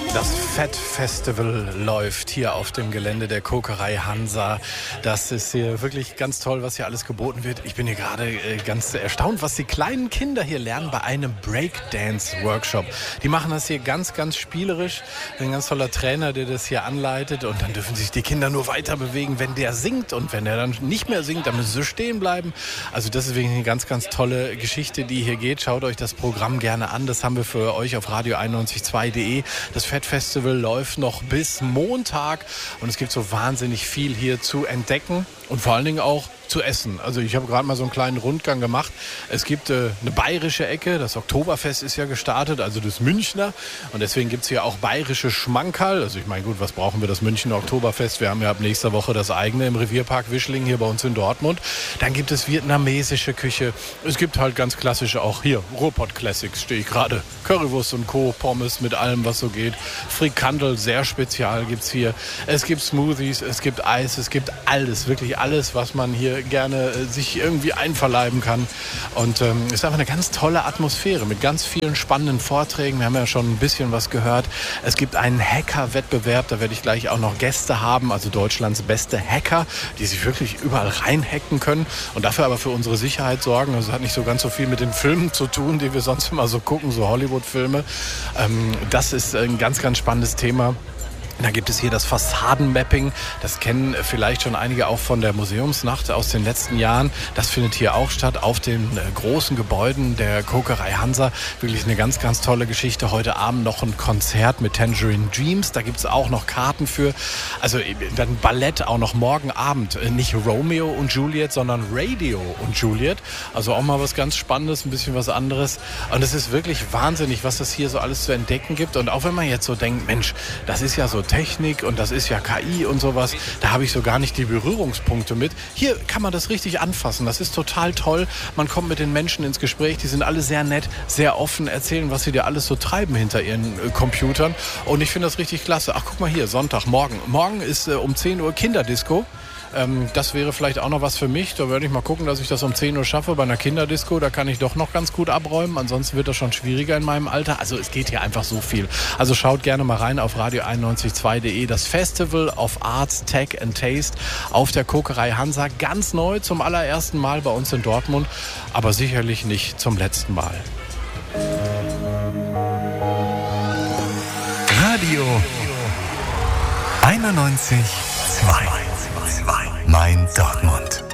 Das Fett Festival läuft hier auf dem Gelände der Kokerei Hansa. Das ist hier wirklich ganz toll, was hier alles geboten wird. Ich bin hier gerade ganz erstaunt, was die kleinen Kinder hier lernen bei einem Breakdance-Workshop. Die machen das hier ganz, ganz spielerisch. Ein ganz toller Trainer, der das hier anleitet. Und dann dürfen sich die Kinder nur weiter bewegen, wenn der singt. Und wenn er dann nicht mehr singt, dann müssen sie stehen bleiben. Also das ist wirklich eine ganz, ganz tolle Geschichte, die hier geht. Schaut euch das Programm gerne an. Das haben wir für euch auf radio912.de. Das Festival läuft noch bis Montag und es gibt so wahnsinnig viel hier zu entdecken und vor allen Dingen auch zu essen. Also ich habe gerade mal so einen kleinen Rundgang gemacht. Es gibt eine bayerische Ecke, das Oktoberfest ist ja gestartet, also das Münchner, und deswegen gibt es hier auch bayerische Schmankerl. Also ich meine, gut, was brauchen wir das Münchner Oktoberfest? Wir haben ja ab nächster Woche das eigene im Revierpark Wischling hier bei uns in Dortmund. Dann gibt es vietnamesische Küche. Es gibt halt ganz klassische auch hier, Ruhrpott Classics stehe ich gerade. Currywurst und Co., Pommes mit allem, was so geht. Frikandel, sehr spezial gibt's hier. Es gibt Smoothies, es gibt Eis, es gibt alles, wirklich alles, was man hier gerne sich irgendwie einverleiben kann. Und es ist einfach eine ganz tolle Atmosphäre mit ganz vielen spannenden Vorträgen. Wir haben ja schon ein bisschen was gehört. Es gibt einen Hacker-Wettbewerb, da werde ich gleich auch noch Gäste haben, also Deutschlands beste Hacker, die sich wirklich überall reinhacken können und dafür aber für unsere Sicherheit sorgen. Also hat nicht so ganz so viel mit den Filmen zu tun, die wir sonst immer so gucken, so Hollywood-Filme. Das ist ein ganz, ganz spannendes Thema. Da gibt es hier das Fassadenmapping. Das kennen vielleicht schon einige auch von der Museumsnacht aus den letzten Jahren. Das findet hier auch statt auf den großen Gebäuden der Kokerei Hansa. Wirklich eine ganz, ganz tolle Geschichte. Heute Abend noch ein Konzert mit Tangerine Dreams. Da gibt es auch noch Karten für. Also dann Ballett auch noch morgen Abend. Nicht Romeo und Juliet, sondern Radio und Juliet. Also auch mal was ganz Spannendes, ein bisschen was anderes. Und es ist wirklich wahnsinnig, was es hier so alles zu entdecken gibt. Und auch wenn man jetzt so denkt, Mensch, das ist ja so Technik und das ist ja KI und sowas, da habe ich so gar nicht die Berührungspunkte mit. Hier kann man das richtig anfassen, das ist total toll. Man kommt mit den Menschen ins Gespräch, die sind alle sehr nett, sehr offen, erzählen, was sie dir alles so treiben hinter ihren Computern, und ich finde das richtig klasse. Ach, guck mal hier, Sonntag, morgen ist um 10 Uhr Kinderdisco. Das wäre vielleicht auch noch was für mich. Da würde ich mal gucken, dass ich das um 10 Uhr schaffe bei einer Kinderdisco. Da kann ich doch noch ganz gut abräumen. Ansonsten wird das schon schwieriger in meinem Alter. Also es geht hier einfach so viel. Also schaut gerne mal rein auf radio912.de. Das Festival of Arts, Tech and Taste auf der Kokerei Hansa. Ganz neu, zum allerersten Mal bei uns in Dortmund. Aber sicherlich nicht zum letzten Mal. Radio 91.2 Mein Dortmund.